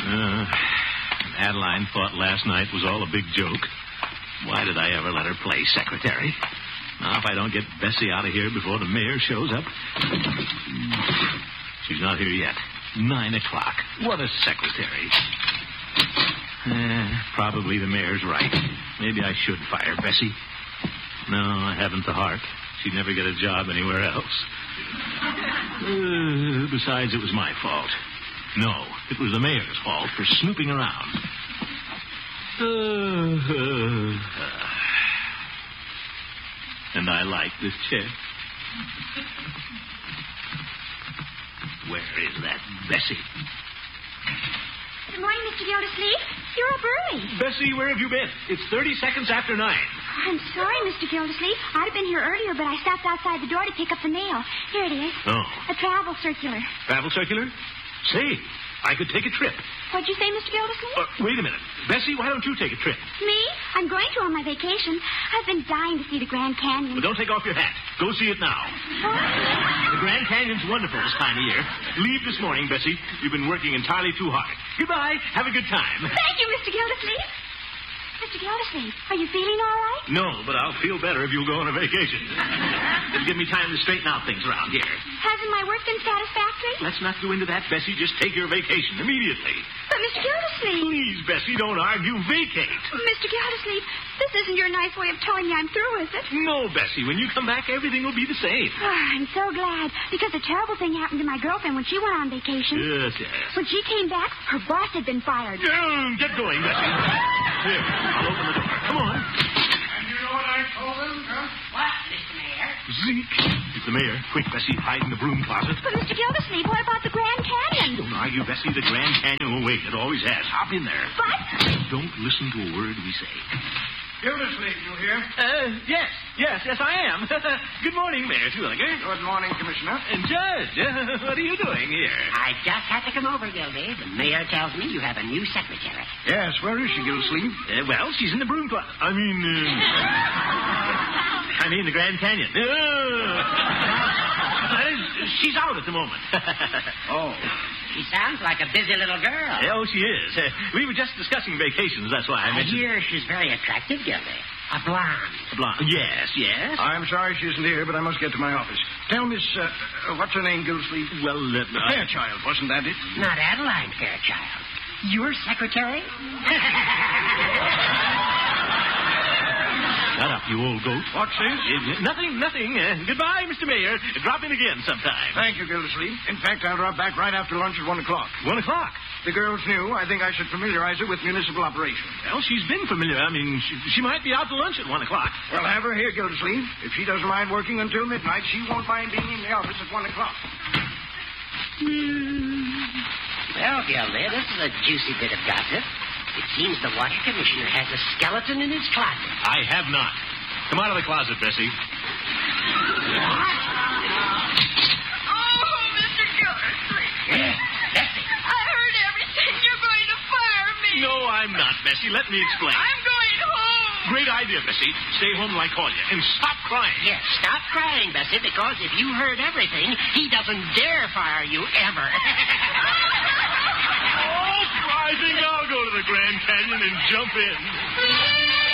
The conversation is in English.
Adeline thought last night was all a big joke. Why did I ever let her play secretary? Now, if I don't get Bessie out of here before the mayor shows up... She's not here yet. 9 o'clock. What a secretary. Probably the mayor's right. Maybe I should fire Bessie. No, I haven't the heart. She'd never get a job anywhere else. Besides, it was my fault. No, it was the mayor's fault for snooping around. And I like this chair. Where is that Bessie? Good morning, Mr. Gildersleeve. You're up early. Bessie, where have you been? It's 30 seconds after 9. I'm sorry, Mr. Gildersleeve. I'd have been here earlier, but I stopped outside the door to pick up the mail. Here it is. Oh. A travel circular. Travel circular? Say, I could take a trip. What'd you say, Mr. Gildersleeve? Wait a minute. Bessie, why don't you take a trip? Me? I'm going to on my vacation. I've been dying to see the Grand Canyon. Well, don't take off your hat. Go see it now. What? The Grand Canyon's wonderful this time of year. Leave this morning, Bessie. You've been working entirely too hard. Goodbye. Have a good time. Thank you, Mr. Gildersleeve. Mr. Gildersleeve, are you feeling all right? No, but I'll feel better if you'll go on a vacation. It'll give me time to straighten out things around here. Hasn't my work been satisfactory? Let's not go into that, Bessie. Just take your vacation immediately. But, Mr. Gildersleeve... Please, Bessie, don't argue. Vacate. Mr. Gildersleeve, this isn't your nice way of telling me I'm through, is it? No, Bessie. When you come back, everything will be the same. Oh, I'm so glad, because a terrible thing happened to my girlfriend when she went on vacation. Yes. When she came back, her boss had been fired. Get going, Bessie. Here, I'll open the door. Come on. And you know what I told him, huh? What, Mr. Mayor? Zeke. It's the mayor. Quick, Bessie, hide in the broom closet. But, Mr. Gildersleeve, what about the Grand Canyon? Don't argue, Bessie. The Grand Canyon will wait. It always has. Hop in there. What? Don't listen to a word we say. Gildersleeve, you here? Yes, I am. Good morning, Mayor Terwilliger. Good morning, Commissioner. And Judge, what are you doing here? I just had to come over, Gildy. The mayor tells me you have a new secretary. Yes, where is she, Gildersleeve? Well, she's in the broom closet. I mean the Grand Canyon. She's out at the moment. Oh. She sounds like a busy little girl. Oh, she is. We were just discussing vacations. That's why I I mentioned... hear she's very attractive, Gildy. A blonde. Blonde. Yes. I'm sorry she isn't here, but I must get to my office. Tell Miss, what's her name, Gildersleeve? Well, Fairchild, wasn't that it? Not Adeline Fairchild. Your secretary? Shut up, you old goat. What's this? Nothing. Goodbye, Mr. Mayor. Drop in again sometime. Thank you, Gildersleeve. In fact, I'll drop back right after lunch at 1 o'clock. 1 o'clock. The girl's new. I think I should familiarize her with municipal operations. Well, she's been familiar. I mean, she might be out to lunch at 1 o'clock. Well, have her here, Gildersleeve. If she doesn't mind working until midnight, she won't mind being in the office at 1 o'clock. Well, Gildy, this is a juicy bit of gossip. It seems the water commissioner has a skeleton in his closet. I have not. Come out of the closet, Bessie. Oh, Mr. Gildersleeve. Yes, Bessie. I heard everything. You're going to fire me. No, I'm not, Bessie. Let me explain. I'm going home. Great idea, Bessie. Stay home till I call you. And stop crying. Yes, stop crying, Bessie, because if you heard everything, he doesn't dare fire you ever. Oh, I think I'll go to the Grand Canyon and jump in.